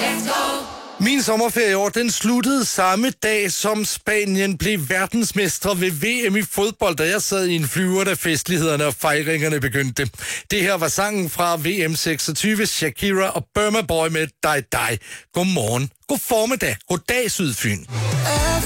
Min sommerferie i år, den sluttede samme dag, som Spanien blev verdensmestre ved VM i fodbold, da jeg sad i en flyver, da festlighederne og fejringerne begyndte. Det her var sangen fra VM 26, Shakira og Burma Boy med Die Die. Godmorgen, god formiddag, goddag Sydfyn.